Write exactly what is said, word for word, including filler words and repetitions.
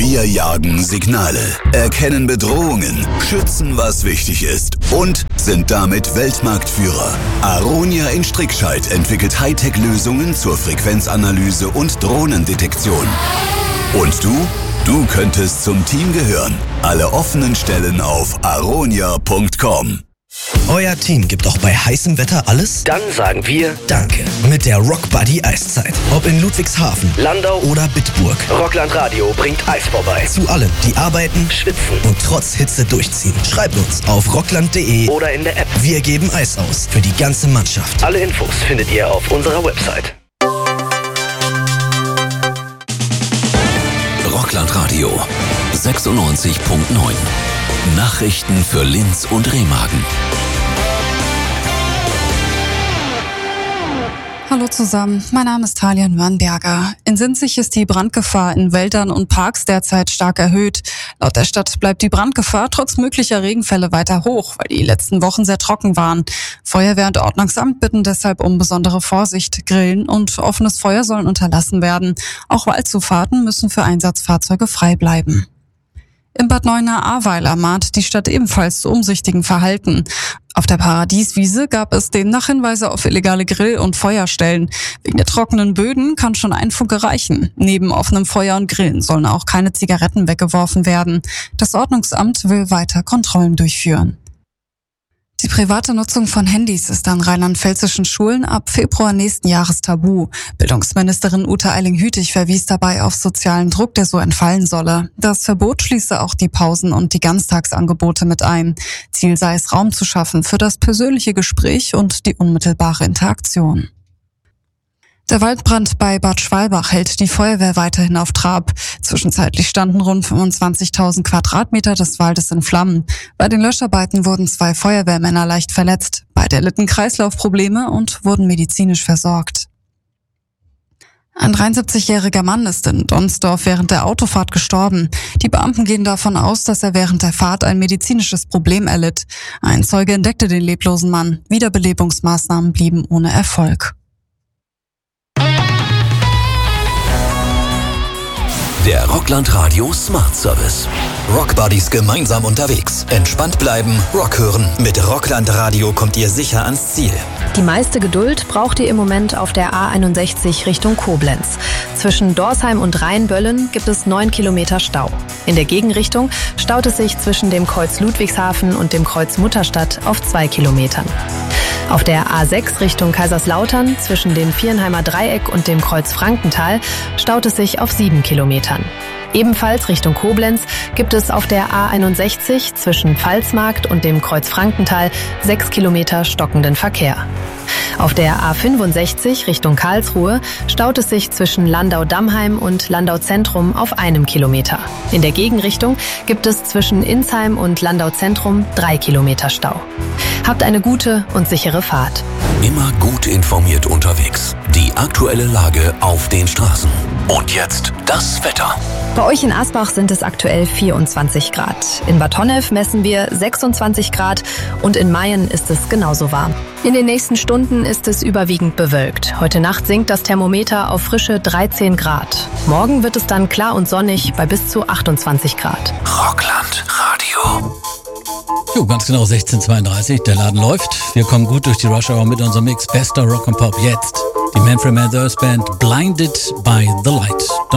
Wir jagen Signale, erkennen Bedrohungen, schützen, was wichtig ist und sind damit Weltmarktführer. Aronia in Strickscheid entwickelt Hightech-Lösungen zur Frequenzanalyse und Drohnendetektion. Und du? Du könntest zum Team gehören. Alle offenen Stellen auf aronia punkt com. Euer Team gibt auch bei heißem Wetter alles? Dann sagen wir Danke. Mit der Rock Buddy Eiszeit. Ob in Ludwigshafen, Landau oder Bitburg. Rockland Radio bringt Eis vorbei. Zu allen, die arbeiten, Schwitzen und trotz Hitze durchziehen. Schreibt uns auf rockland punkt de oder in der App. Wir geben Eis aus für die ganze Mannschaft. Alle Infos findet ihr auf unserer Website. Rockland Radio sechsundneunzig Punkt neun. Nachrichten für Linz und Remagen. Hallo zusammen, mein Name ist Talian Wannberger. In Sinzig ist die Brandgefahr in Wäldern und Parks derzeit stark erhöht. Laut der Stadt bleibt die Brandgefahr trotz möglicher Regenfälle weiter hoch, weil die letzten Wochen sehr trocken waren. Feuerwehr und Ordnungsamt bitten deshalb um besondere Vorsicht. Grillen und offenes Feuer sollen unterlassen werden. Auch Waldzufahrten müssen für Einsatzfahrzeuge frei bleiben. In Bad Neuenahr-Ahrweiler ermahnt die Stadt ebenfalls zu umsichtigem Verhalten. Auf der Paradieswiese gab es demnach Hinweise auf illegale Grill- und Feuerstellen. Wegen der trockenen Böden kann schon ein Funke reichen. Neben offenem Feuer und Grillen sollen auch keine Zigaretten weggeworfen werden. Das Ordnungsamt will weiter Kontrollen durchführen. Die private Nutzung von Handys ist an rheinland-pfälzischen Schulen ab Februar nächsten Jahres tabu. Bildungsministerin Ute Eiling-Hütig verwies dabei auf sozialen Druck, der so entfallen solle. Das Verbot schließe auch die Pausen und die Ganztagsangebote mit ein. Ziel sei es, Raum zu schaffen für das persönliche Gespräch und die unmittelbare Interaktion. Der Waldbrand bei Bad Schwalbach hält die Feuerwehr weiterhin auf Trab. Zwischenzeitlich standen rund fünfundzwanzigtausend Quadratmeter des Waldes in Flammen. Bei den Löscharbeiten wurden zwei Feuerwehrmänner leicht verletzt. Beide erlitten Kreislaufprobleme und wurden medizinisch versorgt. Ein dreiundsiebzigjähriger Mann ist in Donsdorf während der Autofahrt gestorben. Die Beamten gehen davon aus, dass er während der Fahrt ein medizinisches Problem erlitt. Ein Zeuge entdeckte den leblosen Mann. Wiederbelebungsmaßnahmen blieben ohne Erfolg. Der Rockland Radio Smart Service. Rock Buddies gemeinsam unterwegs. Entspannt bleiben, Rock hören. Mit Rockland Radio kommt ihr sicher ans Ziel. Die meiste Geduld braucht ihr im Moment auf der A einundsechzig Richtung Koblenz. Zwischen Dorsheim und Rheinböllen gibt es neun Kilometer Stau. In der Gegenrichtung staut es sich zwischen dem Kreuz Ludwigshafen und dem Kreuz Mutterstadt auf zwei Kilometern. Auf der A sechs Richtung Kaiserslautern zwischen dem Vierenheimer Dreieck und dem Kreuz Frankenthal staut es sich auf sieben Kilometern. Ebenfalls Richtung Koblenz gibt es auf der A einundsechzig zwischen Pfalzmarkt und dem Kreuz Frankenthal sechs Kilometer stockenden Verkehr. Auf der A fünfundsechzig Richtung Karlsruhe staut es sich zwischen Landau-Dammheim und Landau-Zentrum auf einem Kilometer. In der Gegenrichtung gibt es zwischen Insheim und Landau-Zentrum drei Kilometer Stau. Habt eine gute und sichere Fahrt. Immer gut informiert unterwegs. Die aktuelle Lage auf den Straßen. Und jetzt das Wetter. Bei euch in Asbach sind es aktuell vierundzwanzig Grad. In Bad Honnef messen wir sechsundzwanzig Grad und in Mayen ist es genauso warm. In den nächsten Stunden ist es überwiegend bewölkt. Heute Nacht sinkt das Thermometer auf frische dreizehn Grad. Morgen wird es dann klar und sonnig bei bis zu achtundzwanzig Grad. Rockland Radio. Jo, ganz genau sechzehn Uhr zweiunddreißig, der Laden läuft. Wir kommen gut durch die Rush Hour mit unserem Mix Bester Rock and Pop jetzt. Die Manfred Mathers Band Blinded by the Light.